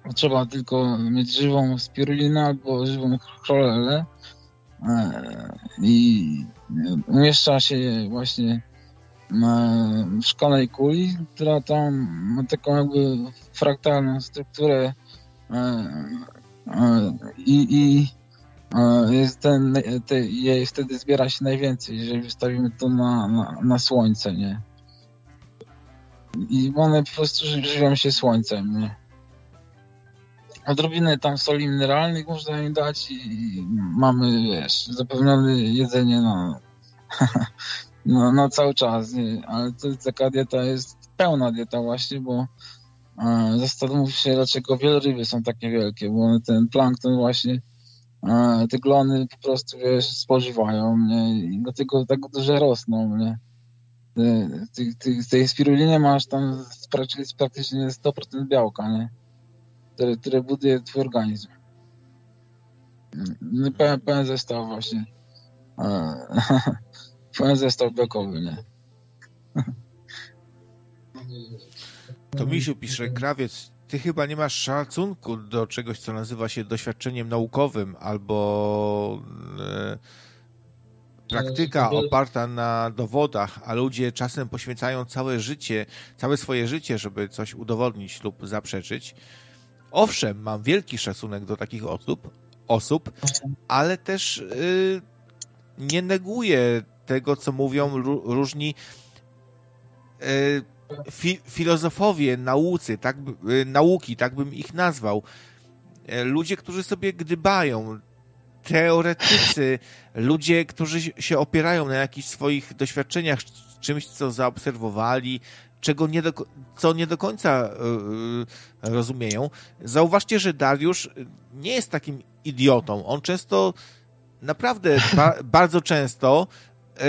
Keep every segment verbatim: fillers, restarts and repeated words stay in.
Trzeba tylko mieć żywą spirulinę albo żywą chlorelę i umieszcza się je właśnie w szklanej kuli, która tam ma taką jakby fraktalną strukturę i, i jest ten, te, jej wtedy zbiera się najwięcej, jeżeli wystawimy to na, na, na słońce, nie? I one po prostu żywią się słońcem, nie? Odrobinę tam soli mineralnych można im dać i mamy, wiesz, zapewnione jedzenie na, na, na cały czas, nie? Ale to, taka dieta jest pełna dieta właśnie, bo e, zastanów się, dlaczego wieloryby są takie wielkie, bo one ten plankton właśnie, e, te glony po prostu, wiesz, spożywają, nie? I dlatego tak duże rosną, nie? Ty, ty, w tej spirulinie masz tam praktycznie sto procent białka, nie? Które, które buduje twój organizm. Pełen, pełen zestaw właśnie. Pełen zestaw białkowy, nie? To Misiu pisze, Krawiec, ty chyba nie masz szacunku do czegoś, co nazywa się doświadczeniem naukowym albo e, praktyka oparta na dowodach, a ludzie czasem poświęcają całe życie, całe swoje życie, żeby coś udowodnić lub zaprzeczyć. Owszem, mam wielki szacunek do takich osób, osób, ale też y, nie neguję tego, co mówią różni y, fi, filozofowie naucy, tak, y, nauki, tak bym ich nazwał. Y, ludzie, którzy sobie gdybają, teoretycy, ludzie, którzy się opierają na jakichś swoich doświadczeniach, czymś, co zaobserwowali, czego nie do, co nie do końca yy, rozumieją. Zauważcie, że Dariusz nie jest takim idiotą. On często, naprawdę ba, bardzo często yy,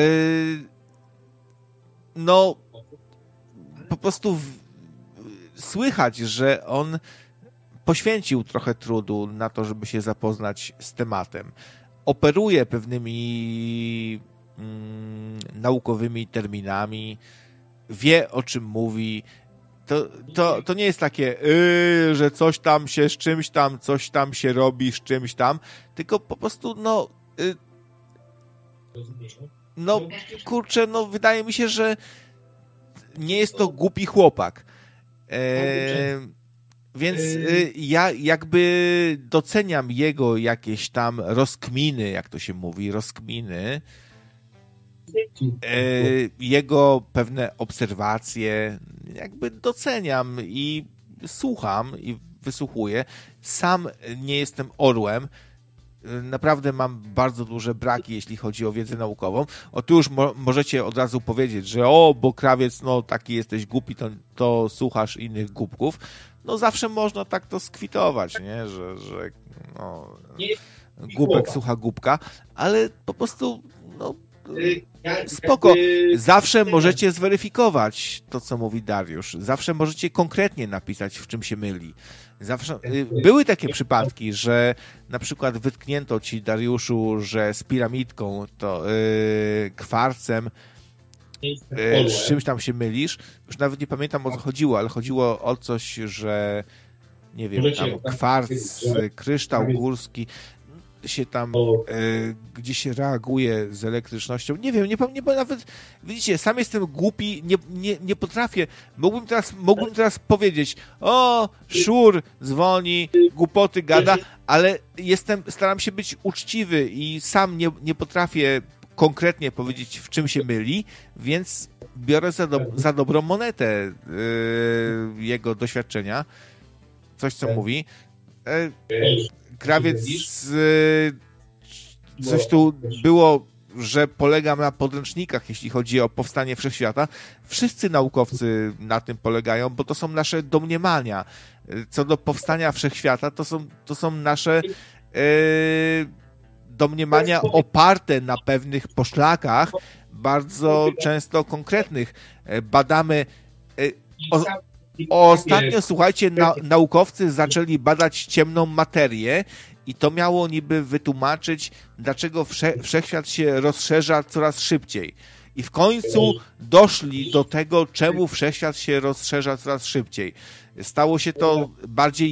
no po prostu w, słychać, że on poświęcił trochę trudu na to, żeby się zapoznać z tematem. Operuje pewnymi mm, naukowymi terminami, wie, o czym mówi. To, to, to nie jest takie, yy, że coś tam się z czymś tam, coś tam się robi z czymś tam, tylko po prostu, no yy, no, kurczę, no wydaje mi się, że nie jest to głupi chłopak. Yy, Więc y, ja jakby doceniam jego jakieś tam rozkminy, jak to się mówi, rozkminy, y, jego pewne obserwacje, jakby doceniam i słucham i wysłuchuję. Sam nie jestem orłem. Naprawdę mam bardzo duże braki, jeśli chodzi o wiedzę naukową. O, tu już mo- możecie od razu powiedzieć, że o, bo Krawiec, no taki jesteś głupi, to, to słuchasz innych głupków. No zawsze można tak to skwitować, nie? Że, że no, głupek słucha głupka, ale po prostu no, spoko. Zawsze możecie zweryfikować to, co mówi Dariusz. Zawsze możecie konkretnie napisać, w czym się myli. Zawsze, były takie przypadki, że na przykład wytknięto ci, Dariuszu, że z piramidką, to yy, kwarcem, yy, z czymś tam się mylisz. Już nawet nie pamiętam, o co chodziło, ale chodziło o coś, że nie wiem, tam kwarc, kryształ górski się tam e, gdzieś reaguje z elektrycznością. Nie wiem, nie, nie nawet, widzicie, sam jestem głupi, nie, nie, nie potrafię. Mógłbym teraz, mógłbym teraz powiedzieć, o, Szur dzwoni, głupoty gada, ale jestem, staram się być uczciwy i sam nie, nie potrafię konkretnie powiedzieć, w czym się myli, więc biorę za, do, za dobrą monetę e, jego doświadczenia. Coś, co mówi. E, Krawiec, coś tu było, że polegam na podręcznikach, jeśli chodzi o powstanie wszechświata. Wszyscy naukowcy na tym polegają, bo to są nasze domniemania. Co do powstania wszechświata, to są, to są nasze e, domniemania oparte na pewnych poszlakach, bardzo często konkretnych. Badamy... E, o, Ostatnio, słuchajcie, na, naukowcy zaczęli badać ciemną materię i to miało niby wytłumaczyć, dlaczego wsze, wszechświat się rozszerza coraz szybciej. I w końcu doszli do tego, czemu wszechświat się rozszerza coraz szybciej. Stało się to bardziej